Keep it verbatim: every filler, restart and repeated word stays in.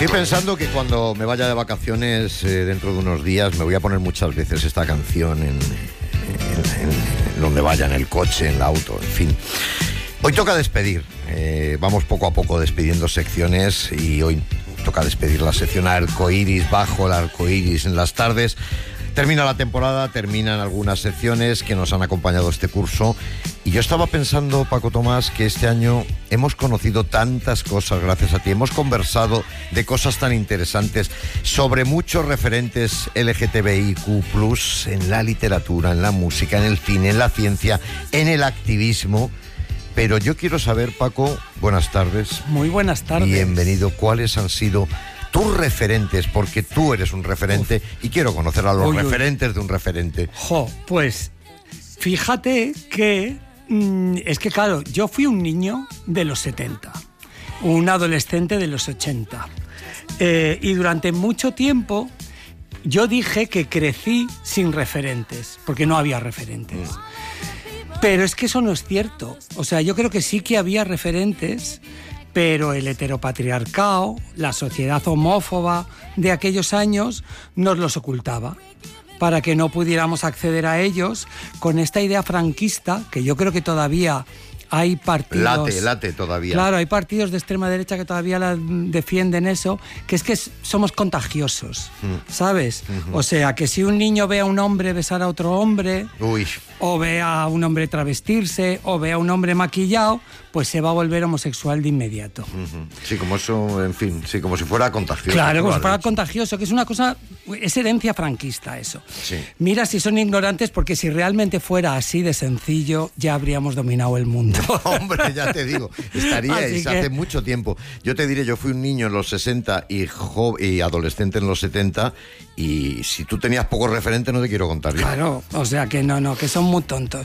Estoy pensando que cuando me vaya de vacaciones eh, dentro de unos días me voy a poner muchas veces esta canción en, en, en, en donde vaya, en el coche, en el auto, en fin. Hoy toca despedir, eh, vamos poco a poco despidiendo secciones y hoy toca despedir la sección Arcoiris, bajo el arcoiris en las tardes. Termina la temporada, terminan algunas secciones que nos han acompañado este curso y yo estaba pensando, Paco Tomás, que este año hemos conocido tantas cosas gracias a ti, hemos conversado de cosas tan interesantes sobre muchos referentes L G T B I Q plus, en la literatura, en la música, en el cine, en la ciencia, en el activismo. Pero yo quiero saber, Paco, buenas tardes. Muy buenas tardes. Bienvenido. ¿Cuáles han sido tus referentes? Porque tú eres un referente Uf. y quiero conocer a los uy, referentes uy. de un referente. Jo, pues fíjate que mmm, es que claro, yo fui un niño de los setenta, un adolescente de los ochenta, eh, y durante mucho tiempo yo dije que crecí sin referentes, porque no había referentes. Mm. Pero es que eso no es cierto. O sea, yo creo que sí que había referentes, pero el heteropatriarcado, la sociedad homófoba de aquellos años nos los ocultaba para que no pudiéramos acceder a ellos con esta idea franquista, que yo creo que todavía hay partidos... Late, late todavía. Claro, hay partidos de extrema derecha que todavía la defienden eso, que es que somos contagiosos, mm. ¿sabes? Uh-huh. O sea, que si un niño ve a un hombre besar a otro hombre... Uy. O ve a un hombre travestirse, o ve a un hombre maquillado, pues se va a volver homosexual de inmediato. Uh-huh. Sí, como eso, en fin, sí, como si fuera contagioso. Claro, como si fuera contagioso, que es una cosa, es herencia franquista eso. Sí. Mira si son ignorantes, porque si realmente fuera así de sencillo, ya habríamos dominado el mundo. Hombre, ya te digo, estaríais que... hace mucho tiempo. Yo te diré, yo fui un niño en los sesenta y, jo- y adolescente en los setenta, y si tú tenías pocos referentes no te quiero contar. Claro, o sea que no, no, que son muy tontos.